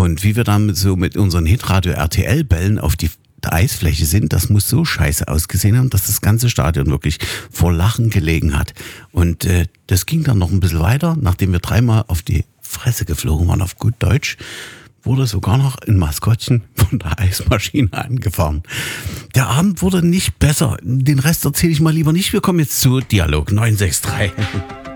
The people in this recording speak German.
Und wie wir dann mit unseren Hitradio RTL-Bällen auf die Eisfläche sind, das muss so scheiße ausgesehen haben, dass das ganze Stadion wirklich vor Lachen gelegen hat. Und das ging dann noch ein bisschen weiter, nachdem wir 3-mal auf die Fresse geflogen waren, auf gut Deutsch, wurde sogar noch ein Maskottchen von der Eismaschine angefahren. Der Abend wurde nicht besser. Den Rest erzähle ich mal lieber nicht. Wir kommen jetzt zu Dialog 963.